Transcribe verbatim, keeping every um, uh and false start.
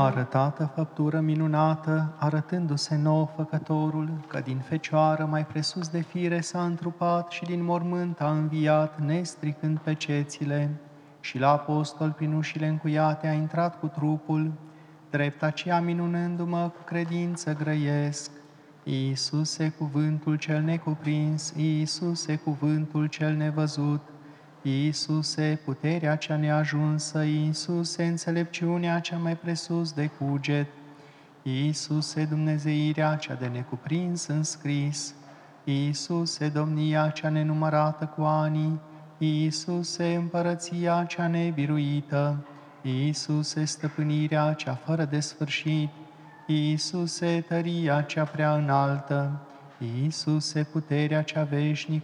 arătată făptură minunată, arătându-se nou Făcătorul, că din Fecioară mai presus de fire s-a întrupat și din mormânt a înviat, nestricând pe cețile, și la apostol prin ușile încuiate a intrat cu trupul, drept aceea minunându-mă cu credință grăiesc. Iisuse, cuvântul cel necuprins, Iisuse, cuvântul cel nevăzut, Iisuse, puterea cea neajunsă, Iisuse, înțelepciunea cea mai presus de cuget, Iisuse, dumnezeirea cea de necuprins în scris, Iisuse, domnia cea nenumărată cu ani, Iisuse, împărăția cea nebiruită, Iisuse, stăpânirea cea fără de sfârșit, Iisuse, tăria cea prea înaltă, Iisuse, puterea cea veșnică,